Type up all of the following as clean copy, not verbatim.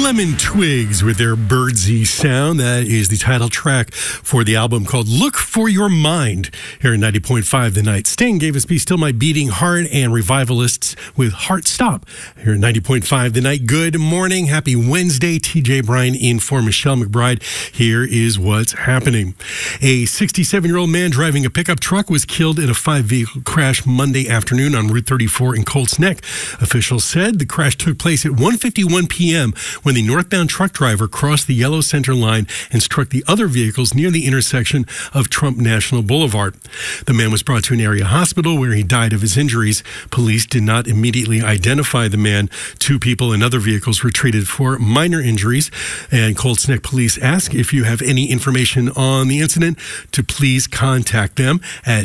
Lemon Twigs with their birdsy sound. That is the title track for the album called Look for Your Mind here at 90.5 The Night. Sting gave us Be Still My Beating Heart, and Revivalists with Heart Stop here at 90.5 The Night. Good morning. Happy Wednesday. TJ Bryan in for Michelle McBride. Here is what's happening. A 67-year-old man driving a pickup truck was killed in a 5-vehicle crash Monday afternoon on Route 34 in Colts Neck. Officials said the crash took place at 1:51 p.m. when the northbound truck driver crossed the yellow center line and struck the other vehicles near the intersection of Trump National Boulevard. The man was brought to an area hospital where he died of his injuries. Police did not immediately identify the man. 2 people in other vehicles were treated for minor injuries. And Colts Neck police ask if you have any information on the incident to please contact them at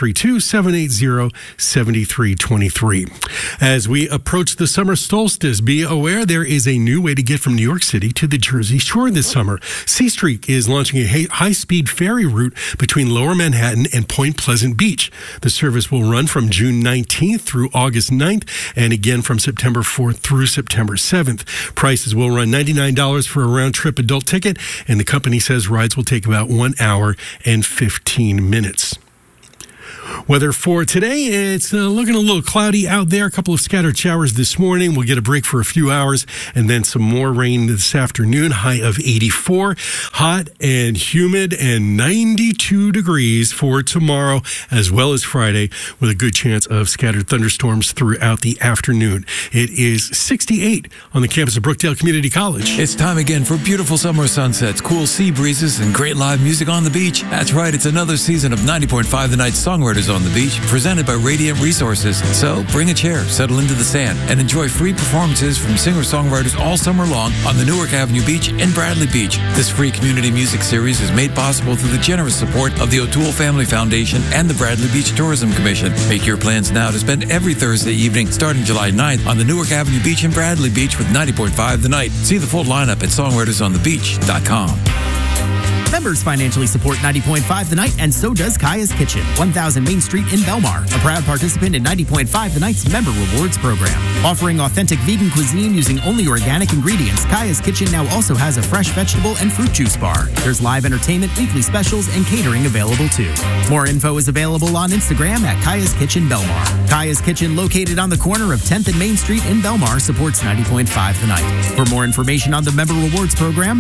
732-780-7323. As we approach the summer solstice, be aware there is a new way to get from New York City to the Jersey Shore this summer. C-Streak is launching a high-speed ferry route between Lower Manhattan and Point Pleasant Beach. The service will run from June 19th through August 9th and again from September 4th through September 7th. Prices will run $99 for a round-trip adult ticket, and the company says rides will take about 1 hour and 15 minutes. Weather for today, it's looking a little cloudy out there. A couple of scattered showers this morning. We'll get a break for a few hours and then some more rain this afternoon. High of 84. Hot and humid and 92 degrees for tomorrow as well as Friday, with a good chance of scattered thunderstorms throughout the afternoon. It is 68 on the campus of Brookdale Community College. It's time again for beautiful summer sunsets, cool sea breezes, and great live music on the beach. That's right, it's another season of 90.5 The Night Songwriters on the Beach, presented by Radiant Resources. So bring a chair, settle into the sand, and enjoy free performances from singer-songwriters all summer long on the Newark Avenue Beach and Bradley Beach. This free community music series is made possible through the generous support of the O'Toole Family Foundation and the Bradley Beach Tourism Commission. Make your plans now to spend every Thursday evening starting July 9th on the Newark Avenue Beach and Bradley Beach with 90.5 The Night. See the full lineup at songwritersonthebeach.com. Members financially support 90.5 The Night, and so does Kaya's Kitchen, 1000 Main Street in Belmar, a proud participant in 90.5 The Night's Member Rewards program. Offering authentic vegan cuisine using only organic ingredients, Kaya's Kitchen now also has a fresh vegetable and fruit juice bar. There's live entertainment, weekly specials, and catering available too. More info is available on Instagram at Kaya's Kitchen Belmar. Kaya's Kitchen, located on the corner of 10th and Main Street in Belmar, supports 90.5 The Night. For more information on the Member Rewards program,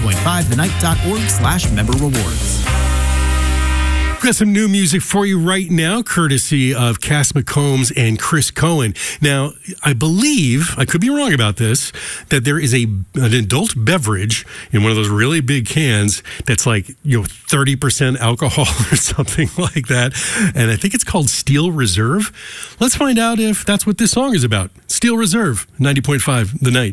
90.5thenight.org/member rewards. We've got some new music for you right now, courtesy of Cass McCombs and Chris Cohen. Now, I believe, I could be wrong about this, that there is an adult beverage in one of those really big cans that's like, 30% alcohol or something like that. And I think it's called Steel Reserve. Let's find out if that's what this song is about. Steel Reserve, 90.5 The Night.